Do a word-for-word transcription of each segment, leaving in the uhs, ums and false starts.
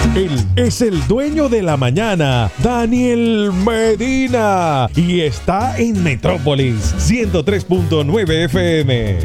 Él es el dueño de la mañana, Daniel Medina, y está en Metrópolis ciento tres punto nueve F M.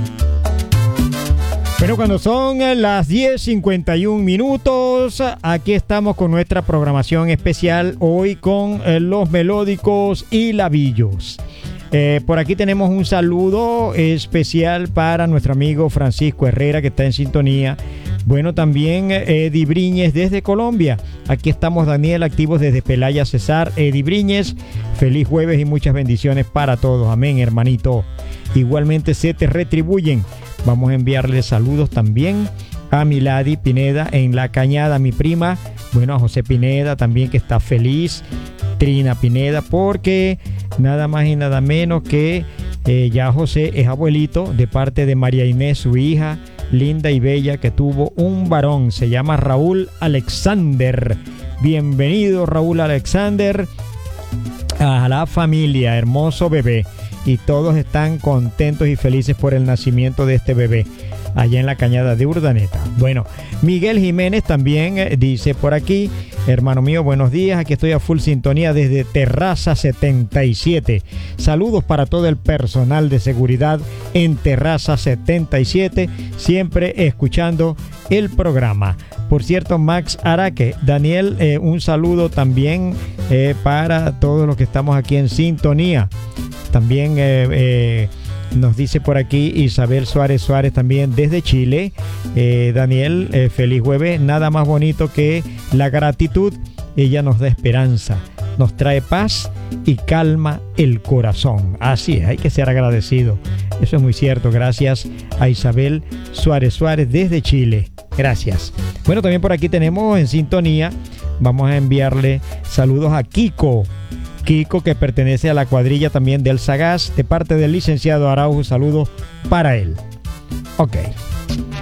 Bueno, cuando son las diez cincuenta y un minutos, aquí estamos con nuestra programación especial, hoy con eh, los melódicos y labillos. Eh, por aquí tenemos un saludo especial para nuestro amigo Francisco Herrera, que está en sintonía. Bueno, también Eddie Briñez desde Colombia. Aquí estamos, Daniel, activos desde Pelaya Cesar. Eddie Briñez, feliz jueves y muchas bendiciones para todos. Amén, hermanito. Igualmente se te retribuyen. Vamos a enviarle saludos también a Milady Pineda en La Cañada, mi prima. Bueno, a José Pineda también, que está feliz. Trina Pineda, porque nada más y nada menos que eh, ya José es abuelito de parte de María Inés, su hija linda y bella, que tuvo un varón. Se llama Raúl Alexander. Bienvenido, Raúl Alexander, a la familia. Hermoso bebé. Y todos están contentos y felices por el nacimiento de este bebé allá en La Cañada de Urdaneta. Bueno, Miguel Jiménez también eh, dice por aquí: hermano mío, buenos días, aquí estoy a full sintonía desde Terraza setenta y siete. Saludos para todo el personal de seguridad en Terraza setenta y siete, siempre escuchando el programa. Por cierto, Max Araque, Daniel, eh, un saludo también eh, para todos los que estamos aquí en sintonía. También eh, eh, nos dice por aquí Isabel Suárez Suárez también desde Chile. Eh, Daniel, eh, feliz jueves. Nada más bonito que la gratitud. Ella nos da esperanza, nos trae paz y calma el corazón. Así es, hay que ser agradecido. Eso es muy cierto. Gracias a Isabel Suárez Suárez desde Chile. Gracias. Bueno, también por aquí tenemos en sintonía. Vamos a enviarle saludos a Kiko. Kiko, que pertenece a la cuadrilla también del Sagaz, de parte del licenciado Araujo. Saludos para él. Ok.